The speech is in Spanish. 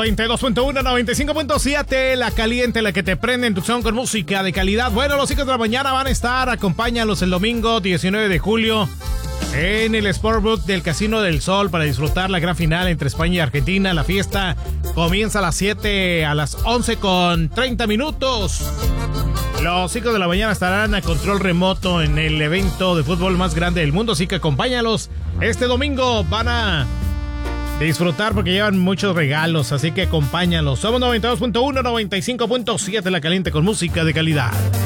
92.1, 95.7, la caliente, la que te prende en tu son con música de calidad. Bueno, los hijos de la mañana van a estar, acompáñalos el domingo 19 de julio en el Sportbook del Casino del Sol para disfrutar la gran final entre España y Argentina. La fiesta comienza a las 7, a las 11 con 30 minutos. Los hijos de la mañana estarán a control remoto en el evento de fútbol más grande del mundo, así que acompáñalos. Este domingo van a disfrutar porque llevan muchos regalos, así que acompáñalos. Somos 92.1, 95.7, la caliente con música de calidad.